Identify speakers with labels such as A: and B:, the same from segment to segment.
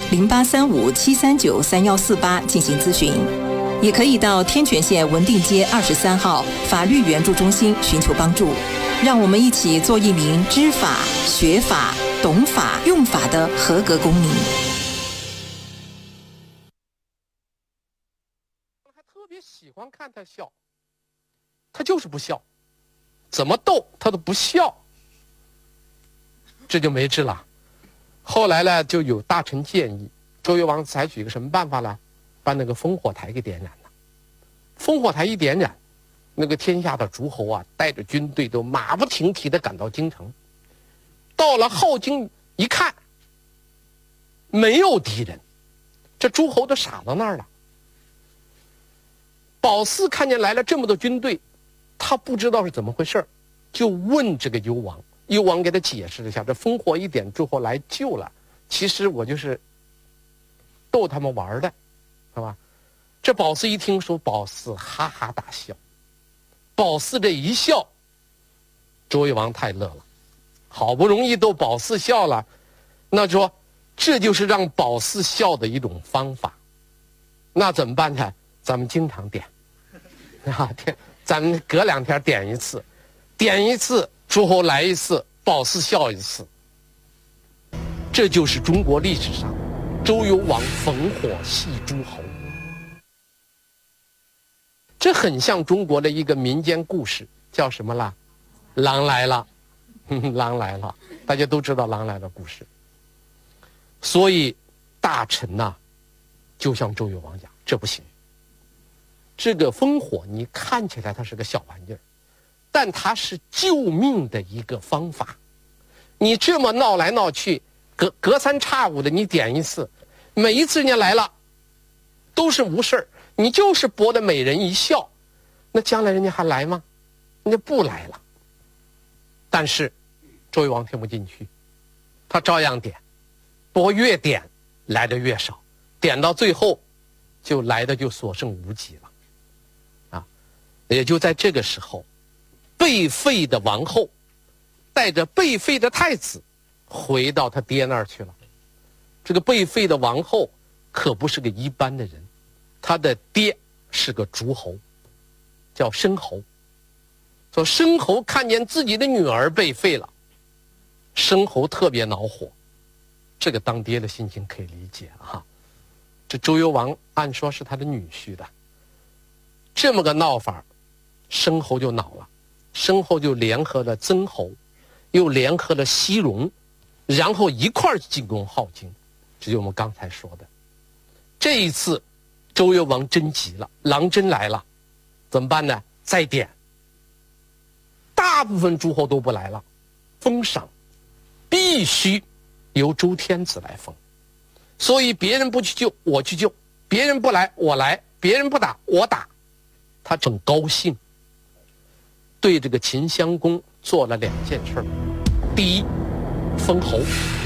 A: 0835-739-3148进行咨询，也可以到天泉县文定街23号法律援助中心寻求帮助。让我们一起做一名知法、学法、懂法、用法的合格公民。
B: 还特别喜欢看他笑，他就是不笑，怎么逗他都不笑，这就没治了。后来呢，就有大臣建议周幽王采取一个什么办法呢？把那个烽火台给点燃了。烽火台一点燃，那个天下的诸侯啊，带着军队都马不停蹄地赶到京城。到了镐京一看，没有敌人，这诸侯都傻到那儿了。褒姒看见来了这么多军队，他不知道是怎么回事，就问这个幽王。幽王给他解释了一下，这烽火一点，诸侯来救了，其实我就是逗他们玩的，是吧？这褒姒一听说，褒姒哈哈大笑。褒姒这一笑，周幽王太乐了，好不容易逗褒姒笑了，那说这就是让褒姒笑的一种方法。那怎么办呢？咱们经常点啊，咱们隔2天点一次，点一次诸侯来一次，褒姒笑一次。这就是中国历史上周幽王烽火戏诸侯。这很像中国的一个民间故事，叫什么啦？狼来了，狼来了，大家都知道狼来了故事。所以大臣呐，就像周幽王讲，这不行。这个烽火你看起来它是个小玩意儿，但它是救命的一个方法。你这么闹来闹去，隔三差五的你点一次，每一次人家来了都是无事儿，你就是博得美人一笑，那将来人家还来吗？人家不来了。但是周幽王听不进去，他照样点，不过越点来的越少，点到最后就来的就所剩无几了。也就在这个时候，被废的王后带着被废的太子回到他爹那儿去了。这个被废的王后可不是个一般的人，他的爹是个诸侯，叫申侯。说申侯看见自己的女儿被废了，申侯特别恼火。这个当爹的心情可以理解啊。这周幽王按说是他的女婿的，这么个闹法，申侯就恼了。申侯就联合了曾侯，又联合了西戎，然后一块儿进攻镐京。这就是我们刚才说的。这一次周幽王真急了，狼真来了，怎么办呢？再点，大部分诸侯都不来了，封赏必须由周天子来封。所以别人不去救我去救，别人不来我来，别人不打我打。他正高兴，对这个秦襄公做了2件事。第一，封侯。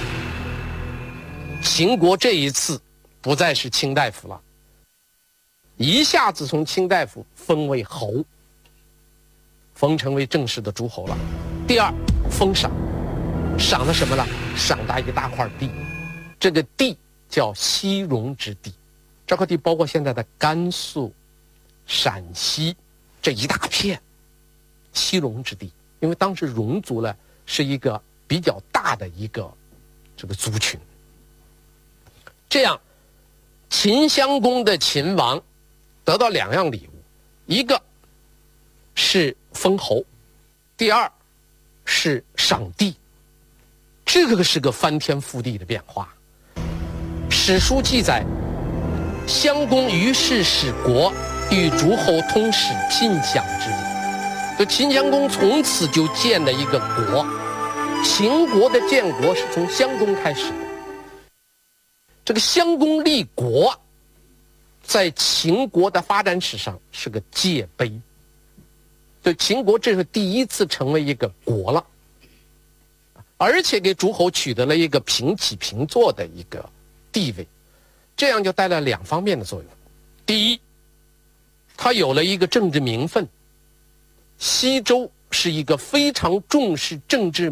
B: 秦国这一次不再是卿大夫了，一下子从卿大夫封为侯，封成为正式的诸侯了。第二，封赏，赏了什么了？赏他一大块地，这个地叫西戎之地，这块地包括现在的甘肃、陕西这一大片西戎之地，因为当时戎族呢是一个比较大的一个这个族群。这样，秦襄公的秦王得到2样礼物，一个是封侯，第二是赏地。这个是个翻天覆地的变化。史书记载，襄公于是使国与诸侯通使聘享之礼。就秦襄公从此就建了一个国，秦国的建国是从襄公开始的。这个襄公立国，在秦国的发展史上是个界碑。对秦国，这是第一次成为一个国了，而且给诸侯取得了一个平起平坐的一个地位，这样就带来2方面的作用。第一，他有了一个政治名分。西周是一个非常重视政治